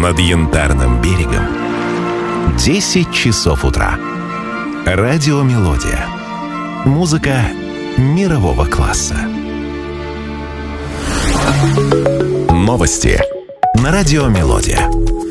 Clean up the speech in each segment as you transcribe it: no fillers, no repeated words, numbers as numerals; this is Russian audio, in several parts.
Над Янтарным берегом 10 часов утра. Радиомелодия. Музыка мирового класса. Новости на Радиомелодия.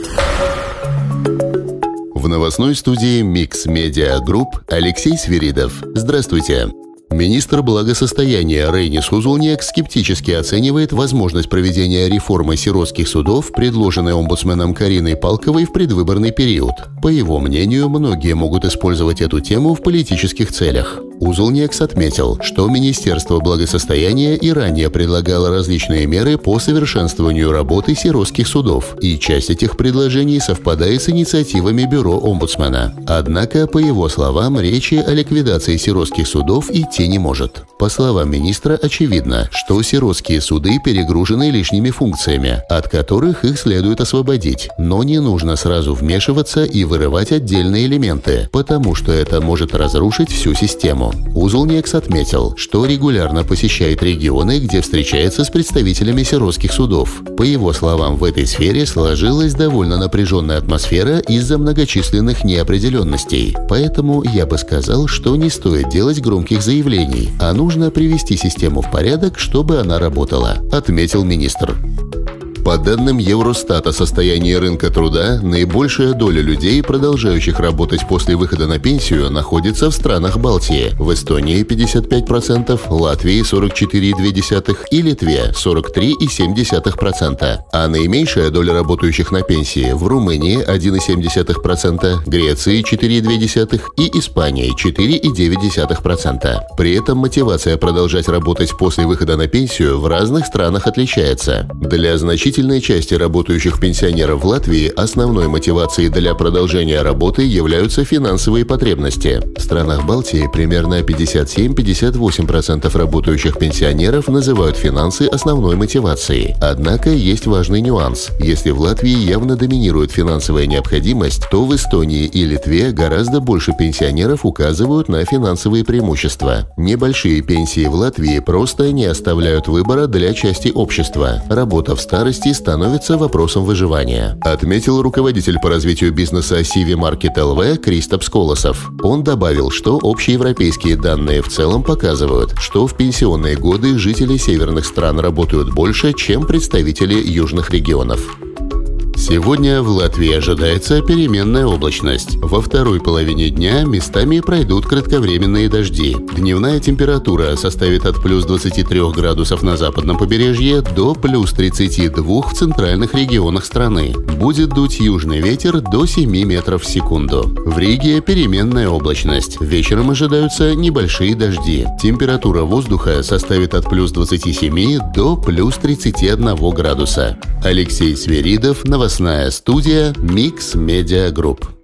В новостной студии Mix Media Group Алексей Свиридов. Здравствуйте. Министр благосостояния Рейнис Узулняк скептически оценивает возможность проведения реформы сиротских судов, предложенной омбудсменом Кариной Палковой в предвыборный период. По его мнению, многие могут использовать эту тему в политических целях. Узулняк отметил, что Министерство благосостояния и ранее предлагало различные меры по совершенствованию работы сиротских судов, и часть этих предложений совпадает с инициативами бюро омбудсмена. Однако, по его словам, речи о ликвидации сиротских судов идти не может. По словам министра, очевидно, что сиротские суды перегружены лишними функциями, от которых их следует освободить, но не нужно сразу вмешиваться и вырывать отдельные элементы, потому что это может разрушить всю систему. Узулняк отметил, что регулярно посещает регионы, где встречается с представителями сиротских судов. По его словам, в этой сфере сложилась довольно напряженная атмосфера из-за многочисленных неопределенностей. Поэтому я бы сказал, что не стоит делать громких заявлений, а нужно привести систему в порядок, чтобы она работала, отметил министр. По данным Евростата о состоянии рынка труда, наибольшая доля людей, продолжающих работать после выхода на пенсию, находится в странах Балтии. В Эстонии 55%, Латвии 44,2% и Литве 43,7%. А наименьшая доля работающих на пенсии в Румынии 1,7%, Греции 4,2% и Испании 4,9%. При этом мотивация продолжать работать после выхода на пенсию в разных странах отличается. Для значительной части работающих пенсионеров в Латвии основной мотивацией для продолжения работы являются финансовые потребности. В странах Балтии примерно 57-58% работающих пенсионеров называют финансы основной мотивацией. Однако есть важный нюанс. Если в Латвии явно доминирует финансовая необходимость, то в Эстонии и Литве гораздо больше пенсионеров указывают на финансовые преимущества. Небольшие пенсии в Латвии просто не оставляют выбора для части общества. Работа в старости становится вопросом выживания, отметил руководитель по развитию бизнеса CV Market LV Кристопс Колосов. Он добавил, что общеевропейские данные в целом показывают, что в пенсионные годы жители северных стран работают больше, чем представители южных регионов. Сегодня в Латвии ожидается переменная облачность. Во второй половине дня местами пройдут кратковременные дожди. Дневная температура составит от плюс 23 градусов на западном побережье до плюс 32 в центральных регионах страны. Будет дуть южный ветер до 7 метров в секунду. В Риге переменная облачность. Вечером ожидаются небольшие дожди. Температура воздуха составит от плюс 27 до плюс 31 градуса. Алексей Свиридов, новостная студия Mix Media Group.